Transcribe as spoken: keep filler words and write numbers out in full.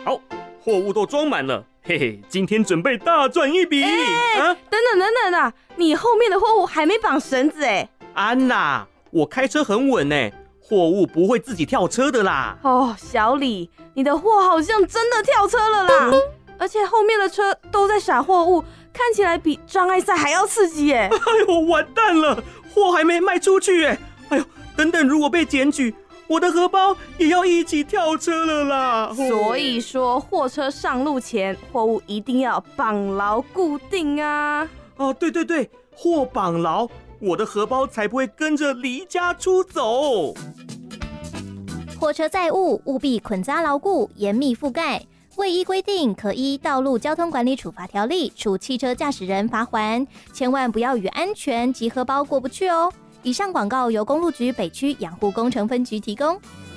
好，货物都装满了，嘿嘿，今天准备大赚一笔。 欸啊、等等等等啊，你后面的货物还没绑绳子哎。 安娜，我开车很稳哎，货物不会自己跳车的啦。 哦，小李，你的货好像真的跳车了啦，而且后面的车都在撒货物，看起来比障碍赛还要刺激哎。 哎呦，完蛋了，货还没卖出去哎。哎呦，等等，如果被检举，我的荷包也要一起跳车了啦。 所以说，货车上路前，货物一定要绑牢固定啊。 哦，对对对，货绑牢，我的荷包才不会跟着离家出走。 货车载物务必捆扎牢固，严密覆盖。未依规定，可依《道路交通管理处罚条例》处汽车驾驶人罚锾。千万不要与安全及荷包过不去哦。以上广告由公路局北区养护工程分局提供。